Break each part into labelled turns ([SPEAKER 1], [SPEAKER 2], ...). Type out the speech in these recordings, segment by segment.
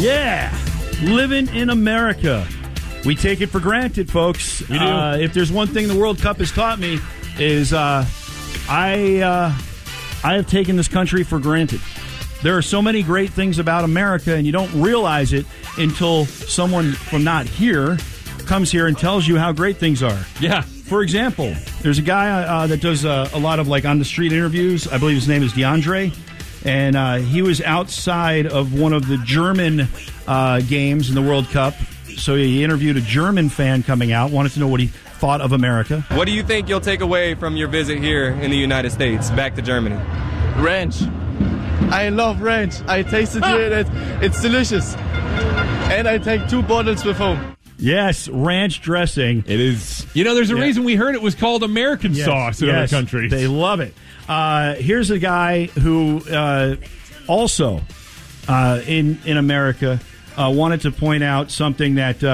[SPEAKER 1] Yeah, living in America. We take it for granted, folks.
[SPEAKER 2] We do.
[SPEAKER 1] If there's one thing the World Cup has taught me is I have taken this country for granted. There are so many great things about America, and you don't realize it until someone from not here comes here and tells you how great things are.
[SPEAKER 2] Yeah.
[SPEAKER 1] For example, there's a guy that does a lot of on-the-street interviews. I believe his name is DeAndre. And he was outside of one of the German games in the World Cup. So he interviewed a German fan coming out, wanted to know what he thought of America.
[SPEAKER 3] What do you think you'll take away from your visit here in the United States, back to Germany?
[SPEAKER 4] Ranch. I love ranch. I tasted it. It's delicious. And I take 2 bottles with home.
[SPEAKER 1] Yes, ranch dressing.
[SPEAKER 2] It is. There's a reason we heard it was called American sauce in other countries.
[SPEAKER 1] They love it. Here's a guy who also in America wanted to point out something that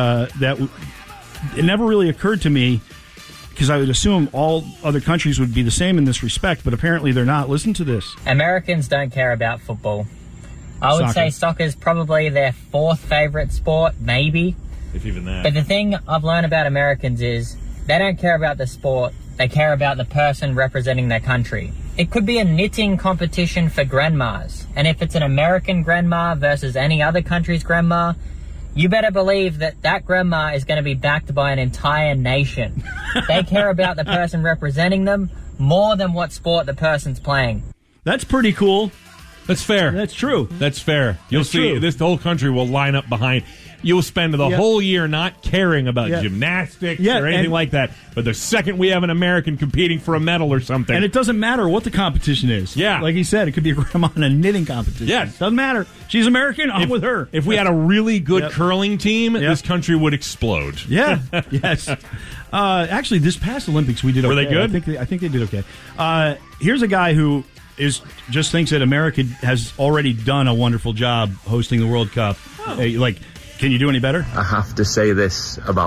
[SPEAKER 1] it never really occurred to me, because I would assume all other countries would be the same in this respect, but apparently they're not. Listen to this.
[SPEAKER 5] Americans don't care about football. I would say soccer's probably their 4th favorite sport, maybe.
[SPEAKER 2] If even that.
[SPEAKER 5] But the thing I've learned about Americans is they don't care about the sport. They care about the person representing their country. It could be a knitting competition for grandmas. And if it's an American grandma versus any other country's grandma, you better believe that grandma is going to be backed by an entire nation. They care about the person representing them more than what sport the person's playing.
[SPEAKER 1] That's pretty cool.
[SPEAKER 2] That's fair.
[SPEAKER 1] That's true.
[SPEAKER 2] That's fair. You'll see this whole country will line up behind. You'll spend the whole year not caring about gymnastics or anything like that. But the second we have an American competing for a medal or something.
[SPEAKER 1] And it doesn't matter what the competition is.
[SPEAKER 2] Yeah.
[SPEAKER 1] Like he said, it could be a grandma in a knitting competition.
[SPEAKER 2] Yeah.
[SPEAKER 1] Doesn't matter. She's American, I'm with her.
[SPEAKER 2] If we had a really good curling team, this country would explode.
[SPEAKER 1] Yeah. Yes. Actually, this past Olympics, we did okay.
[SPEAKER 2] Were they good?
[SPEAKER 1] I think they did okay. Here's a guy who just thinks that America has already done a wonderful job hosting the World Cup. Can you do any better?
[SPEAKER 6] I have to say this about